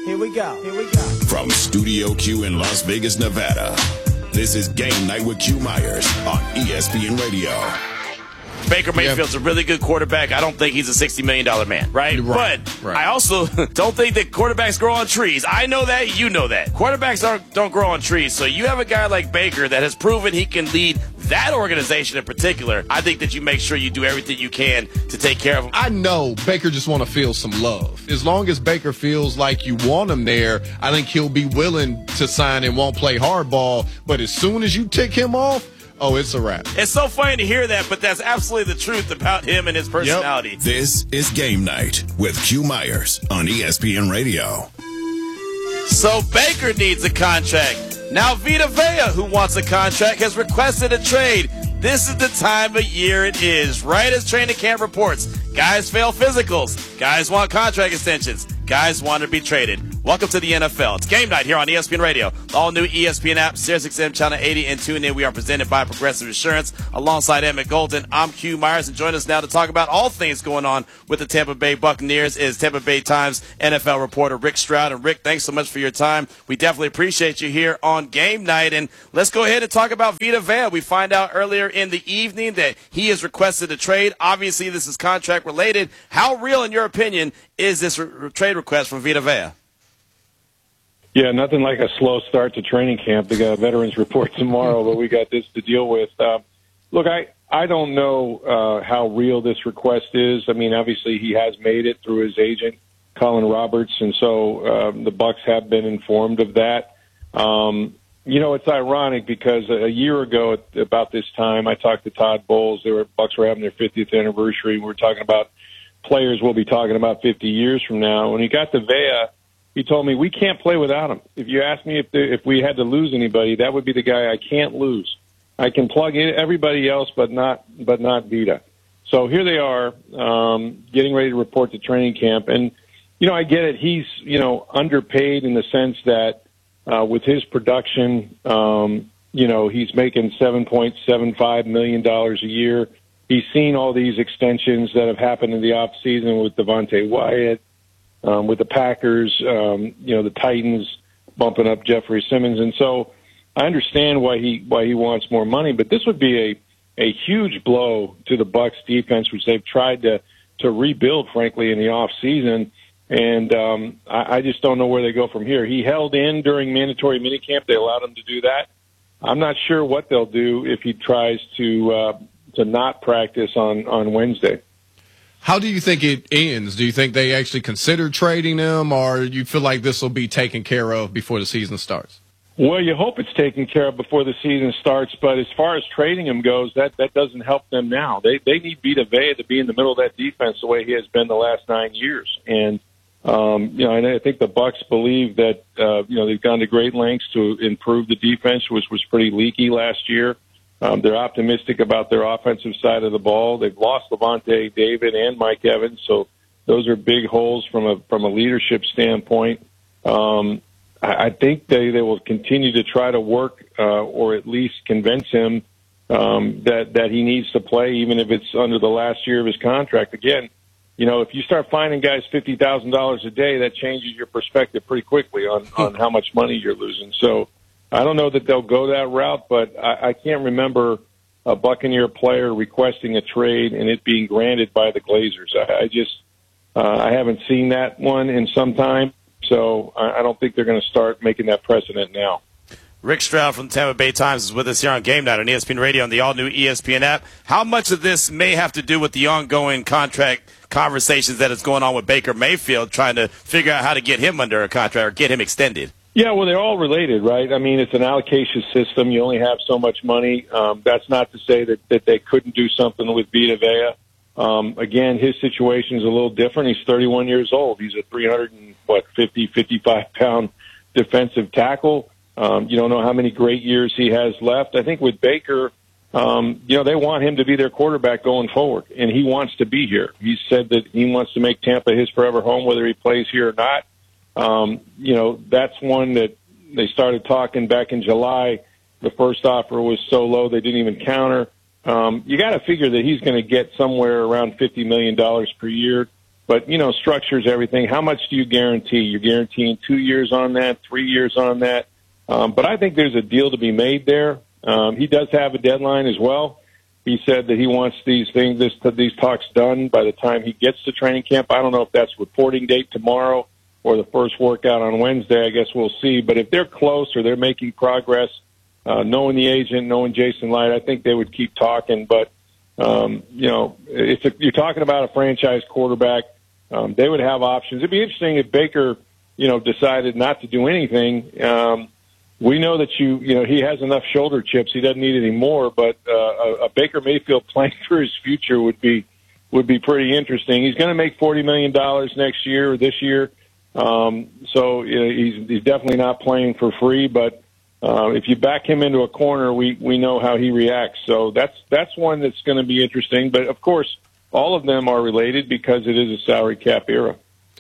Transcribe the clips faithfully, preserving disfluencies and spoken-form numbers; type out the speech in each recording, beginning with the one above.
Here we go. Here we go. From Studio Q in Las Vegas, Nevada, this is Game Night with Q Myers on E S P N Radio. Baker Mayfield's yeah. a really good quarterback. I don't think he's a sixty million dollars man, right? right but right. I also don't think that quarterbacks grow on trees. I know that. You know that. Quarterbacks don't, don't grow on trees. So you have a guy like Baker that has proven he can lead that organization in particular. I think that you make sure you do everything you can to take care of him. I know Baker just want to feel some love. As long as Baker feels like you want him there, I think he'll be willing to sign and won't play hardball. But as soon as you tick him off, oh, it's a wrap. It's so funny to hear that, but that's absolutely the truth about him and his personality. Yep. This is Game Night with Q Myers on E S P N Radio. So Baker needs a contract. Now Vita Vea, who wants a contract, has requested a trade. This is the time of year it is. Right as training camp reports, guys fail physicals. Guys want contract extensions. Guys want to be traded. Welcome to the N F L. It's Game Night here on E S P N Radio. The all-new E S P N app, Sirius X M Channel eighty, and tune in. We are presented by Progressive Insurance. Alongside Emmett Golden, I'm Q Myers, and join us now to talk about all things going on with the Tampa Bay Buccaneers is Tampa Bay Times N F L reporter Rick Stroud. And Rick, thanks so much for your time. We definitely appreciate you here on Game Night. And let's go ahead and talk about Vita Vea. We find out earlier in the evening that he has requested a trade. Obviously, this is contract related. How real, in your opinion, is this re- trade request from Vita Vea? Yeah, nothing like a slow start to training camp. They got a veterans report tomorrow, but we got this to deal with. Uh, look, I, I don't know uh, how real this request is. I mean, obviously he has made it through his agent, Colin Roberts, and so uh, the Bucs have been informed of that. Um, you know, it's ironic because a year ago at about this time, I talked to Todd Bowles. They were Bucs were having their fiftieth anniversary. We were talking about players we'll be talking about fifty years from now. When he got to Vea, he told me, we can't play without him. If you ask me if the, if we had to lose anybody, that would be the guy I can't lose. I can plug in everybody else, but not but not Vita. So here they are, um, getting ready to report to training camp. And, you know, I get it. He's, you know, underpaid in the sense that uh, with his production, um, you know, he's making seven point seven five million dollars a year. He's seen all these extensions that have happened in the offseason with Devontae Wyatt, Um, with the Packers, um, you know, the Titans bumping up Jeffrey Simmons. And so I understand why he why he wants more money, but this would be a, a huge blow to the Bucs defense, which they've tried to, to rebuild, frankly, in the offseason. And um, I, I just don't know where they go from here. He held in during mandatory minicamp. They allowed him to do that. I'm not sure what they'll do if he tries to uh, to not practice on, on Wednesday. How do you think it ends? Do you think they actually consider trading him, or you feel like this will be taken care of before the season starts? Well, you hope it's taken care of before the season starts, but as far as trading him goes, that, that doesn't help them now. They they need Vita Vea to be in the middle of that defense the way he has been the last nine years. And, um, you know, and I think the Bucs believe that, uh, you know, they've gone to great lengths to improve the defense, which was pretty leaky last year. Um, they're optimistic about their offensive side of the ball. They've lost Levante David and Mike Evans, so those are big holes from a from a leadership standpoint. Um, I, I think they, they will continue to try to work uh, or at least convince him um, that that he needs to play, even if it's under the last year of his contract. Again, you know, if you start finding guys fifty thousand dollars a day, that changes your perspective pretty quickly on, on how much money you're losing. So I don't know that they'll go that route, but I, I can't remember a Buccaneer player requesting a trade and it being granted by the Glazers. I, I just uh, I haven't seen that one in some time, so I, I don't think they're going to start making that precedent now. Rick Stroud from the Tampa Bay Times is with us here on Game Night on E S P N Radio and the all-new E S P N app. How much of this may have to do with the ongoing contract conversations that is going on with Baker Mayfield, trying to figure out how to get him under a contract or get him extended? Yeah, well, they're all related, right? I mean, it's an allocation system. You only have so much money. Um, that's not to say that, that they couldn't do something with Vita Vea. Um, again, his situation is a little different. He's thirty-one years old. He's a three hundred and what, fifty, fifty-five pound defensive tackle. Um, you don't know how many great years he has left. I think with Baker, um, you know, they want him to be their quarterback going forward, and he wants to be here. He said that he wants to make Tampa his forever home, whether he plays here or not. Um, you know, that's one that they started talking back in July. The first offer was so low they didn't even counter. Um, you got to figure that he's going to get somewhere around fifty million dollars per year. But, you know, structure's everything. How much do you guarantee? You're guaranteeing two years on that, three years on that. Um, but I think there's a deal to be made there. Um, he does have a deadline as well. He said that he wants these things, this, these talks done by the time he gets to training camp. I don't know if that's reporting date tomorrow or the first workout on Wednesday. I guess we'll see. But if they're close or they're making progress, uh, knowing the agent, knowing Jason Light, I think they would keep talking. But, um, you know, if you're talking about a franchise quarterback, um, they would have options. It'd be interesting if Baker, you know, decided not to do anything. Um, We know that you, you know, he has enough shoulder chips. He doesn't need any more. But uh, a, a Baker Mayfield playing for his future would be would be pretty interesting. He's going to make forty million dollars next year or this year, um, so you know, he's he's definitely not playing for free. But uh, if you back him into a corner, we we know how he reacts. So that's that's one that's going to be interesting. But of course, all of them are related because it is a salary cap era.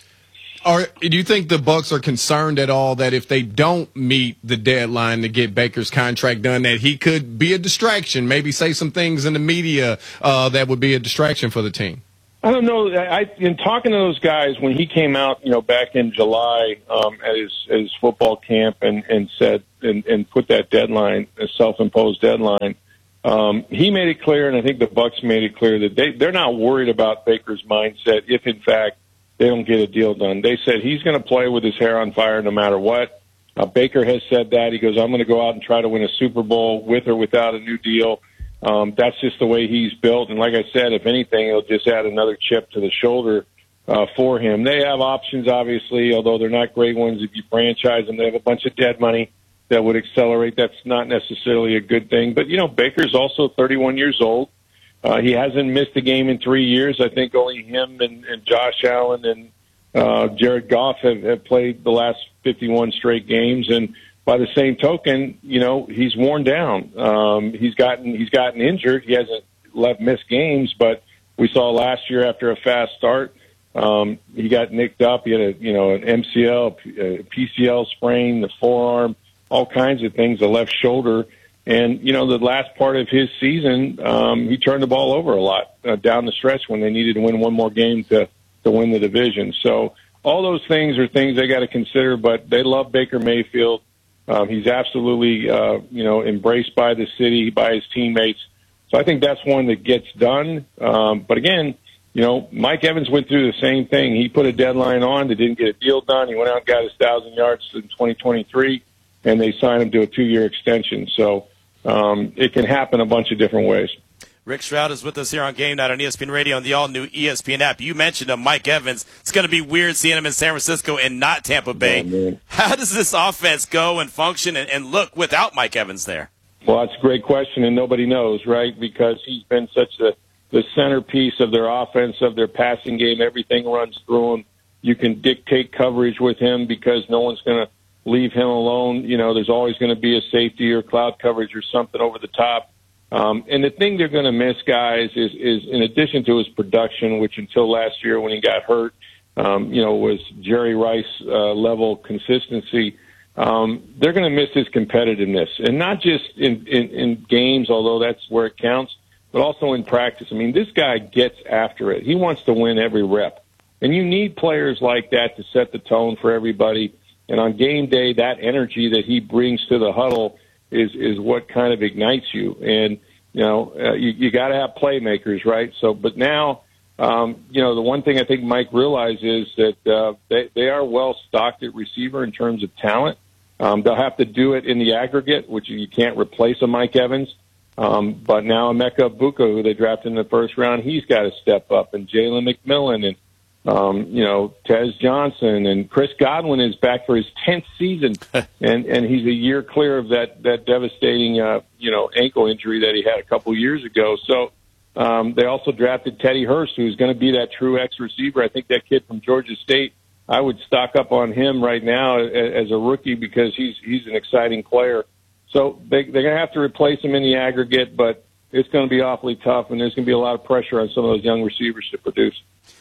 Are, do you think the Bucs are concerned at all that if they don't meet the deadline to get Baker's contract done, that he could be a distraction, maybe say some things in the media uh, that would be a distraction for the team? I don't know. I, in talking to those guys when he came out, you know, back in July um, at his at his football camp and and said and, and put that deadline, a self-imposed deadline, um, he made it clear, and I think the Bucs made it clear that they they're not worried about Baker's mindset if in fact they don't get a deal done. They said he's going to play with his hair on fire no matter what. Uh, Baker has said that. He goes, I'm going to go out and try to win a Super Bowl with or without a new deal. Um, that's just the way he's built. And like I said, if anything, it'll just add another chip to the shoulder uh, for him. They have options, obviously, although they're not great ones. If you franchise them, they have a bunch of dead money that would accelerate. That's not necessarily a good thing. But, you know, Baker's also thirty-one years old. Uh, he hasn't missed a game in three years. I think only him and, and Josh Allen and uh, Jared Goff have, have played the last fifty-one straight games. And by the same token, you know, he's worn down. Um, he's gotten he's gotten injured. He hasn't left missed games, but we saw last year after a fast start, um, he got nicked up. He had a you know an M C L, a P C L sprain, the forearm, all kinds of things, the left shoulder. And, you know, the last part of his season, um, he turned the ball over a lot uh, down the stretch when they needed to win one more game to, to win the division. So all those things are things they got to consider, but they love Baker Mayfield. Um, he's absolutely, uh, you know, embraced by the city, by his teammates. So I think that's one that gets done. Um, but again, you know, Mike Evans went through the same thing. He put a deadline on that didn't get a deal done. He went out and got his thousand yards in twenty twenty-three, and they signed him to a two-year extension. So, Um, it can happen a bunch of different ways. Rick Stroud is with us here on Game Night on E S P N Radio and the all-new E S P N app. You mentioned him, Mike Evans. It's going to be weird seeing him in San Francisco and not Tampa Bay. Oh, how does this offense go and function and, and look without Mike Evans there? Well, that's a great question, and nobody knows, right? Because he's been such a, the centerpiece of their offense, of their passing game. Everything runs through him. You can dictate coverage with him because no one's going to leave him alone. You know, there's always going to be a safety or cloud coverage or something over the top. Um, and the thing they're going to miss, guys, is, is in addition to his production, which until last year when he got hurt, um, you know, was Jerry Rice uh, level consistency. Um, they're going to miss his competitiveness, and not just in, in, in games, although that's where it counts, but also in practice. I mean, this guy gets after it. He wants to win every rep. And you need players like that to set the tone for everybody. And on game day, that energy that he brings to the huddle is is what kind of ignites you. And, you know, uh, you, you got to have playmakers, right? So, but now, um, you know, the one thing I think Mike realizes that uh, they, they are well stocked at receiver in terms of talent. Um, they'll have to do it in the aggregate, which you can't replace a Mike Evans. Um, but now Emeka Egbuka, who they drafted in the first round, he's got to step up. And Jalen McMillan and Um, you know, Tez Johnson and Chris Godwin is back for his tenth season, and and he's a year clear of that that devastating, uh, you know, ankle injury that he had a couple years ago. So um, they also drafted Teddy Hurst, who's going to be that true X receiver. I think that kid from Georgia State, I would stock up on him right now as a rookie because he's he's an exciting player. So they, they're going to have to replace him in the aggregate, but it's going to be awfully tough, and there's going to be a lot of pressure on some of those young receivers to produce.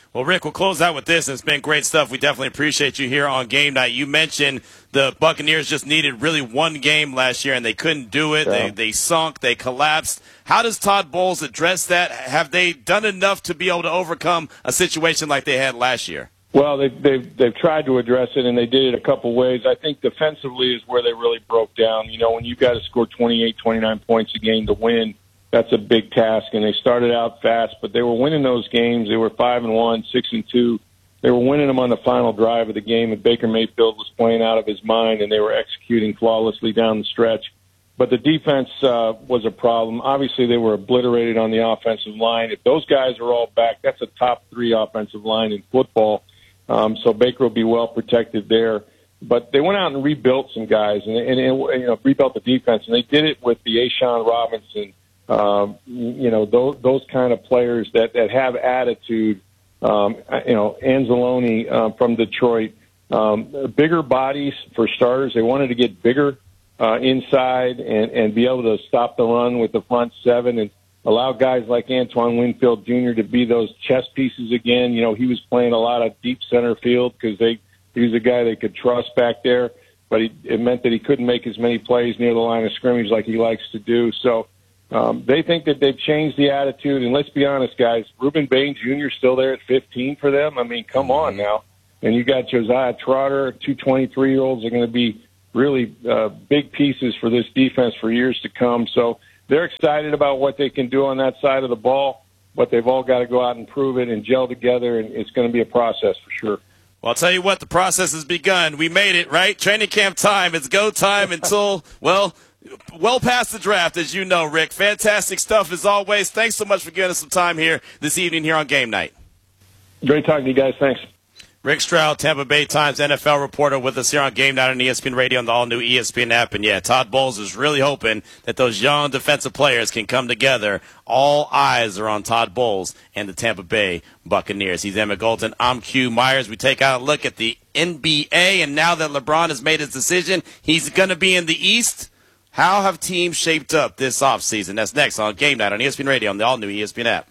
Well, Rick, we'll close out with this. It's been great stuff. We definitely appreciate you here on Game Night. You mentioned the Buccaneers just needed really one game last year, and they couldn't do it. Yeah. They they sunk. They collapsed. How does Todd Bowles address that? Have they done enough to be able to overcome a situation like they had last year? Well, they've, they've, they've tried to address it, and they did it a couple ways. I think defensively is where they really broke down. You know, when you've got to score twenty-eight, twenty-nine points a game to win, that's a big task, and they started out fast, but they were winning those games. They were five and one, six and two. They were winning them on the final drive of the game, and Baker Mayfield was playing out of his mind, and they were executing flawlessly down the stretch. But the defense uh, was a problem. Obviously, they were obliterated on the offensive line. If those guys are all back, that's a top three offensive line in football. Um, so Baker will be well protected there. But they went out and rebuilt some guys, and, and, and you know, rebuilt the defense, and they did it with the Ashawn Robinson. Um, you know, those, those kind of players that, that have attitude, um, you know, Anzalone uh, from Detroit, um, bigger bodies for starters. They wanted to get bigger uh, inside and, and be able to stop the run with the front seven and allow guys like Antoine Winfield Junior to be those chess pieces again. You know, he was playing a lot of deep center field because they he was a guy they could trust back there, but he, it meant that he couldn't make as many plays near the line of scrimmage like he likes to do. So, Um, they think that they've changed the attitude, and let's be honest, guys, Reuben Bain Junior still there at fifteen for them. I mean, come on now. And you got Josiah Trotter, two twenty-three-year-olds are going to be really uh, big pieces for this defense for years to come. So they're excited about what they can do on that side of the ball, but they've all got to go out and prove it and gel together, and it's going to be a process for sure. Well, I'll tell you what, the process has begun. We made it, right? Training camp time. It's go time until, well, well past the draft, as you know, Rick. Fantastic stuff as always. Thanks so much for giving us some time here this evening here on Game Night. Great talking to you guys. Thanks. Rick Stroud, Tampa Bay Times N F L reporter, with us here on Game Night on E S P N Radio and the all-new E S P N app. And, yeah, Todd Bowles is really hoping that those young defensive players can come together. All eyes are on Todd Bowles and the Tampa Bay Buccaneers. He's Emmett Golden. I'm Q Myers. We take out a look at the N B A, and now that LeBron has made his decision, he's going to be in the East. How have teams shaped up this offseason? That's next on Game Night on E S P N Radio and the all-new E S P N app.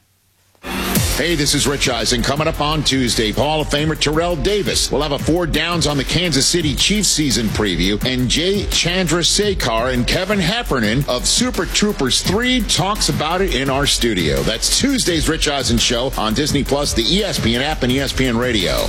Hey, this is Rich Eisen. Coming up on Tuesday, Hall of Famer Terrell Davis will have a four downs on the Kansas City Chiefs season preview, and Jay Chandrasekhar and Kevin Heffernan of Super Troopers three talks about it in our studio. That's Tuesday's Rich Eisen Show on Disney Plus, the E S P N app, and E S P N Radio.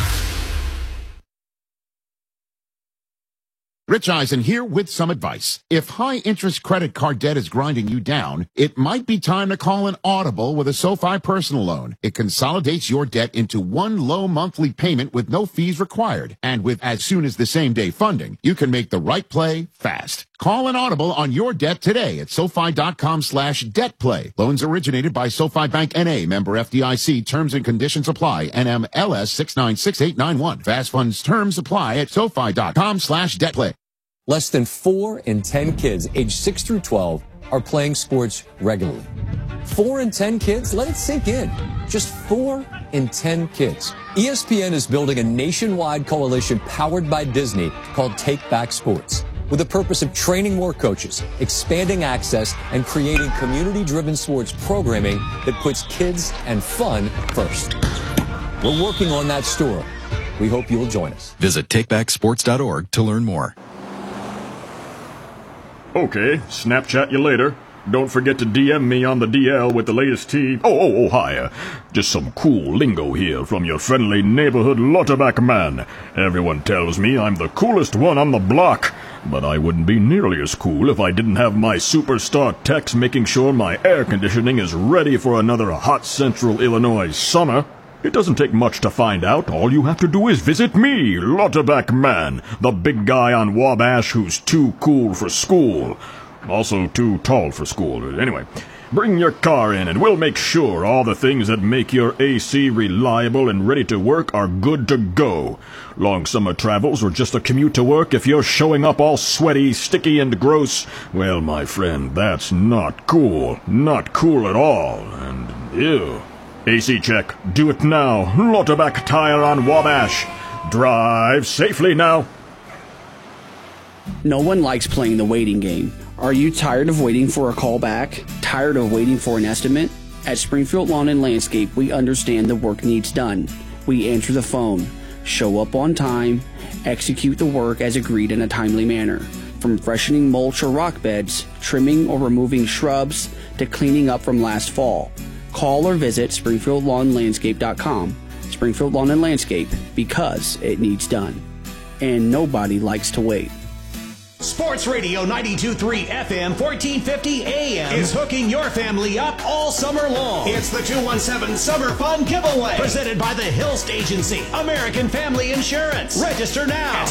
Rich Eisen here with some advice. If high-interest credit card debt is grinding you down, it might be time to call an Audible with a SoFi personal loan. It consolidates your debt into one low monthly payment with no fees required. And with as soon as the same-day funding, you can make the right play fast. Call an Audible on your debt today at SoFi.com slash debt play. Loans originated by SoFi Bank N A, member F D I C. Terms and conditions apply. N M L S six nine six eight nine one. Fast funds terms apply at SoFi.com slash debt play. Less than four in ten kids aged six through twelve are playing sports regularly. Four in ten kids? Let it sink in. Just four in ten kids. E S P N is building a nationwide coalition powered by Disney called Take Back Sports, with the purpose of training more coaches, expanding access, and creating community-driven sports programming that puts kids and fun first. We're working on that story. We hope you'll join us. Visit take back sports dot org to learn more. Okay, Snapchat you later. Don't forget to D M me on the D L with the latest tea. Oh, oh, oh, hi. Uh, just some cool lingo here from your friendly neighborhood Lauterbach man. Everyone tells me I'm the coolest one on the block, but I wouldn't be nearly as cool if I didn't have my superstar techs making sure my air conditioning is ready for another hot central Illinois summer. It doesn't take much to find out. All you have to do is visit me, Lauterbach man, the big guy on Wabash who's too cool for school. Also too tall for school. Anyway, bring your car in and we'll make sure all the things that make your A C reliable and ready to work are good to go. Long summer travels or just a commute to work, if you're showing up all sweaty, sticky, and gross, well, my friend, that's not cool. Not cool at all. And ew. A C check. Do it now. Lauterbach Tire on Wabash. Drive safely now. No one likes playing the waiting game. Are you tired of waiting for a call back? Tired of waiting for an estimate? At Springfield Lawn and Landscape, we understand the work needs done. We answer the phone, show up on time, execute the work as agreed in a timely manner. From freshening mulch or rock beds, trimming or removing shrubs, to cleaning up from last fall. Call or visit springfield lawn landscape dot com. Springfield Lawn and Landscape, because it needs done. And nobody likes to wait. Sports Radio ninety-two point three F M, fourteen fifty A M is hooking your family up all summer long. It's the two one seven Summer Fun Giveaway, presented by the Hilst Agency, American Family Insurance. Register now at